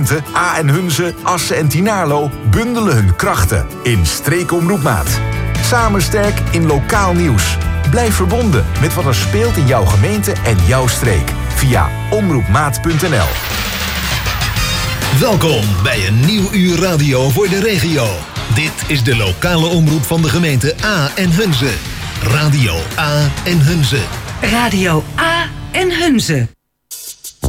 A en Hunze, Assen en Tynaarlo bundelen hun krachten in Streekomroep Maat. Samen sterk in lokaal nieuws. Blijf verbonden met wat er speelt in jouw gemeente en jouw streek. Via omroepmaat.nl. Welkom bij een nieuw uur radio voor de regio. Dit is de lokale omroep van de gemeente A en Hunze. Radio A en Hunze. Radio A en Hunze.